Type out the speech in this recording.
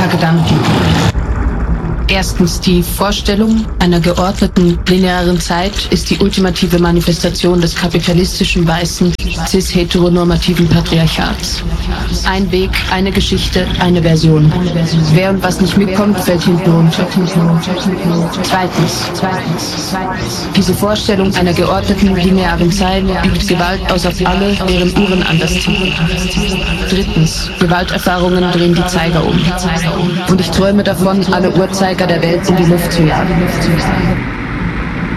paar Gedanken. Erstens, die Vorstellung einer geordneten, linearen Zeit ist die ultimative Manifestation des kapitalistischen, weißen, cis-heteronormativen Patriarchats. Ein Weg, eine Geschichte, eine Version. Wer und was nicht mitkommt, fällt hinten runter. Zweitens, diese Vorstellung einer geordneten, linearen Zeit übt Gewalt aus auf alle, deren Uhren anders ticken. Drittens, Gewalterfahrungen drehen die Zeiger um. Und ich träume davon, alle Uhrzeiger der Welt in die Luft zu jagen.